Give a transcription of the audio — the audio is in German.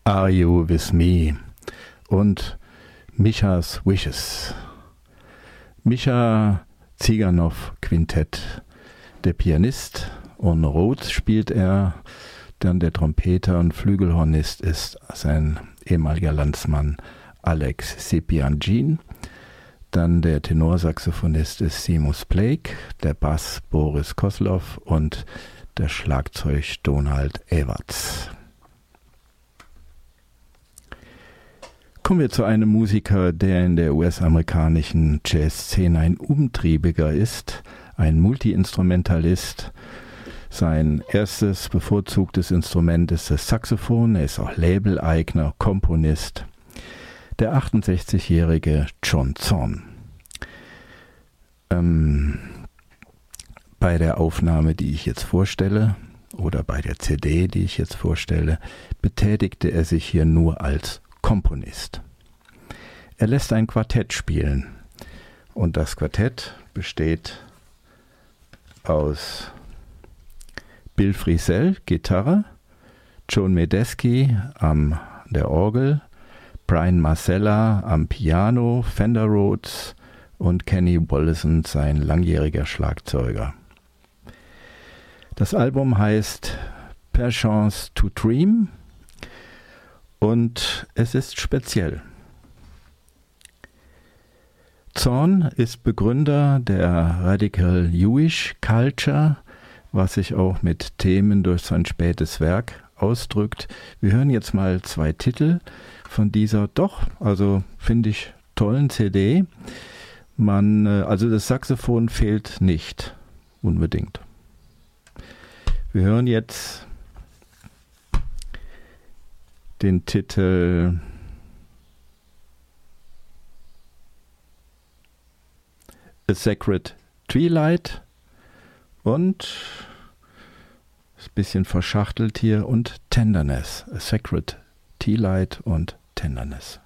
Are You With Me und Michas Wishes. Micha Ziganov Quintett, der Pianist, und Rhodes spielt er, dann der Trompeter und Flügelhornist ist sein ehemaliger Landsmann Alex Sepiangin, dann der Tenorsaxophonist ist Seamus Blake, der Bass Boris Kozlov und der Schlagzeug Donald Everts. Kommen wir zu einem Musiker, der in der US-amerikanischen Jazzszene ein Umtriebiger ist, ein Multi-Instrumentalist. Sein erstes bevorzugtes Instrument ist das Saxophon, er ist auch Labeleigner, Komponist. Der 68-jährige John Zorn. Bei der Aufnahme, die ich jetzt vorstelle, oder bei der CD, die ich jetzt vorstelle, betätigte er sich hier nur als Komponist. Er lässt ein Quartett spielen und das Quartett besteht aus Bill Frisell, Gitarre, Joan Medeski an der Orgel, Brian Marcella am Piano, Fender Rhodes und Kenny Wollesen, sein langjähriger Schlagzeuger. Das Album heißt Per Chance to Dream und es ist speziell. Zorn ist Begründer der Radical Jewish Culture, was sich auch mit Themen durch sein spätes Werk ausdrückt. Wir hören jetzt mal 2 Titel von dieser finde ich, tollen CD. Also das Saxophon fehlt nicht unbedingt. Wir hören jetzt den Titel A Sacred Twilight und ist ein bisschen verschachtelt hier und Tenderness. A Sacred Twilight und Tenderness.